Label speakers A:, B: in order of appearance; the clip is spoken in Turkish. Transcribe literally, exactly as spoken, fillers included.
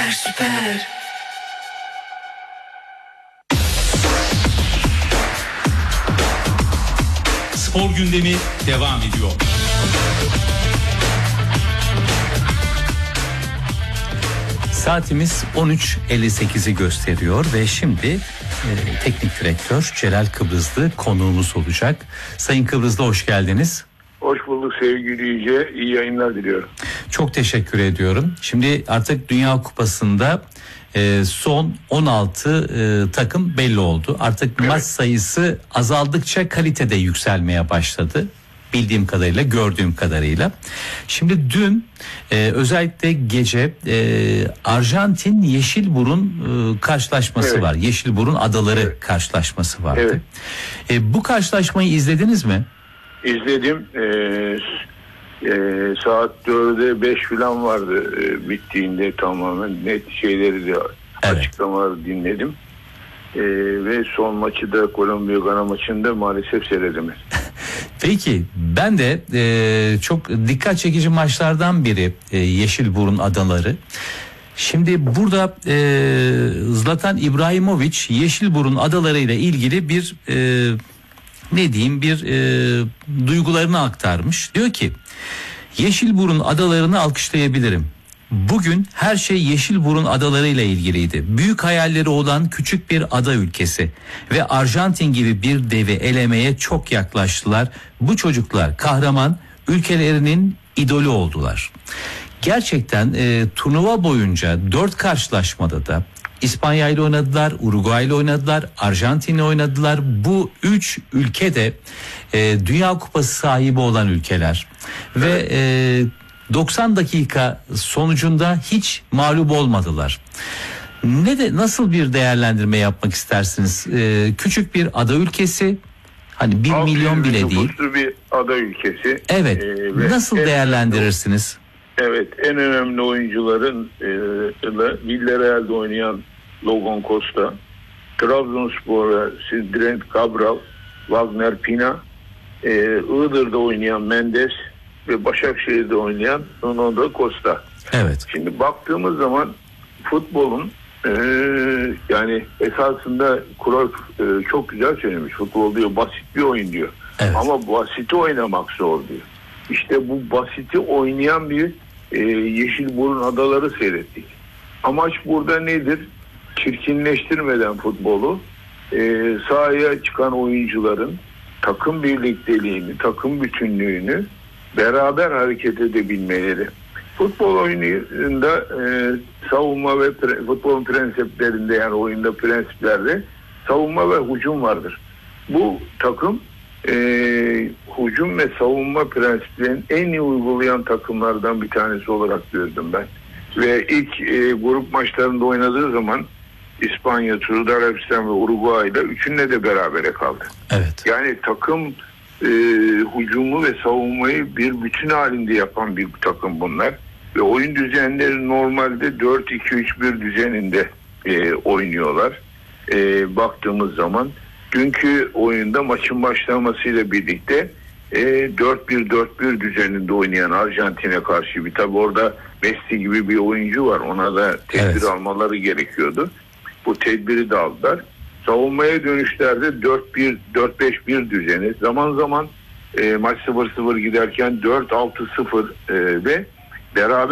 A: Süper süper.
B: Spor gündemi devam ediyor.
C: Saatimiz on üç elli sekizi gösteriyor ve şimdi e, teknik direktör Celal Kıbrıslı konuğumuz olacak. Sayın Kıbrıslı, hoş geldiniz.
D: Hoş bulduk sevgili Yüce. İyi yayınlar diliyorum.
C: Çok teşekkür ediyorum. Şimdi artık Dünya Kupası'nda e, son on altı e, takım belli oldu. Artık evet. Maç sayısı azaldıkça kalite de yükselmeye başladı. Bildiğim kadarıyla, gördüğüm kadarıyla. Şimdi dün e, özellikle gece e, Arjantin Yeşilburun e, karşılaşması evet. var. Yeşilburun Adaları evet. karşılaşması vardı. Evet. E, bu karşılaşmayı izlediniz mi?
D: İzledim. E, e, saat dörde beş falan vardı e, bittiğinde, tamamen net şeyleri de evet. açıklamaları dinledim. E, ve son maçı da Kolombiya-Gana maçında maalesef seyredemedim.
C: Peki ben de e, çok dikkat çekici maçlardan biri e, Yeşilburun Adaları. Şimdi burada e, Zlatan İbrahimovic Yeşilburun Adaları ile ilgili bir e, ne diyeyim bir e, duygularını aktarmış. Diyor ki Yeşilburun Adalarını alkışlayabilirim. Bugün her şey Yeşilburun Adaları ile ilgiliydi. Büyük hayalleri olan küçük bir ada ülkesi ve Arjantin gibi bir devi elemeye çok yaklaştılar. Bu çocuklar kahraman, ülkelerinin idolü oldular. Gerçekten e, turnuva boyunca dört karşılaşmada da İspanya ile oynadılar, Uruguay ile oynadılar, Arjantin ile oynadılar. Bu üç ülke de e, Dünya Kupası sahibi olan ülkeler ve e, doksan dakika sonucunda hiç mağlup olmadılar. Ne de nasıl bir değerlendirme yapmak istersiniz? Ee, küçük bir ada ülkesi, hani bir milyon bile değil.
D: Bir ada ülkesi.
C: Evet. Ee, nasıl değerlendirirsiniz?
D: Evet, en önemli oyuncuların e, Villarreal'de oynayan Logan Costa, Trabzonspor'a Sidrent Cabral, Wagner Pina, e, Iğdır'da oynayan Mendes ve Başakşehir'de oynayan Ronaldo Costa.
C: Evet.
D: Şimdi baktığımız zaman futbolun e, yani esasında kural e, çok güzel söylemiş. Futbol diyor basit bir oyun diyor. Evet. Ama basiti oynamak zor diyor. İşte bu basiti oynayan bir e, Yeşilburun Adaları seyrettik. Amaç burada nedir? Çirkinleştirmeden futbolu e, sahaya çıkan oyuncuların takım birlikteliğini, takım bütünlüğünü beraber hareket edebilmeleri. Futbol oyununda e, savunma ve pre, futbolun prensiplerinde, yani oyunda prensiplerde savunma ve hücum vardır. Bu takım e, hücum ve savunma prensiplerini en iyi uygulayan takımlardan bir tanesi olarak gördüm ben. Ve ilk e, grup maçlarında oynadığı zaman İspanya, Suudi Arabistan ve Uruguay ile üçünle de berabere kaldı.
C: Evet.
D: Yani takım E, hücumu ve savunmayı bir bütün halinde yapan bir takım bunlar. Ve oyun düzenleri normalde dört iki üç bir düzeninde e, oynuyorlar. E, baktığımız zaman dünkü oyunda maçın başlamasıyla birlikte e, dört bir dört bir düzeninde oynayan Arjantin'e karşı, bir tabi orada Messi gibi bir oyuncu var. Ona da tedbir evet. almaları gerekiyordu. Bu tedbiri de aldılar. Savunmaya dönüşlerde dört bir dört beş bir düzeni, zaman zaman e, maç sıfır sıfır giderken dört altı sıfır e, ve beraber